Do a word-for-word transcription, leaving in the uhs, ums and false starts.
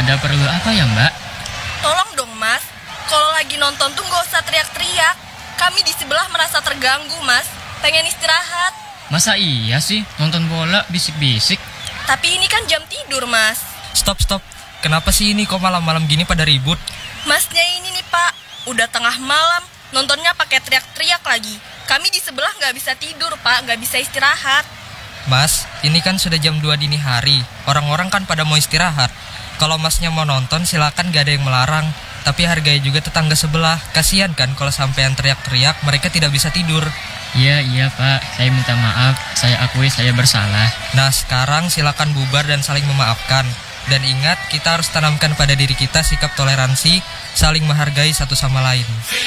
Ada perlu apa ya, Mbak? Tolong dong, Mas. Kalau lagi nonton tuh nggak usah teriak-teriak. Kami di sebelah merasa terganggu, Mas. Pengen istirahat. Masa iya sih nonton bola bisik-bisik? Tapi ini kan jam tidur, Mas. Stop, stop. Kenapa sih ini kok malam-malam gini pada ribut? Masnya ini nih, Pak. Udah tengah malam, nontonnya pakai teriak-teriak lagi. Kami di sebelah nggak bisa tidur, Pak. Nggak bisa istirahat. Mas, ini kan sudah jam dua dini hari. Orang-orang kan pada mau istirahat. Kalau masnya mau nonton silakan, gak ada yang melarang. Tapi hargai juga tetangga sebelah. Kasian kan kalau sampean teriak-teriak mereka tidak bisa tidur. Iya, iya Pak. Saya minta maaf. Saya akui saya bersalah. Nah sekarang silakan bubar dan saling memaafkan. Dan ingat, kita harus tanamkan pada diri kita sikap toleransi, saling menghargai satu sama lain.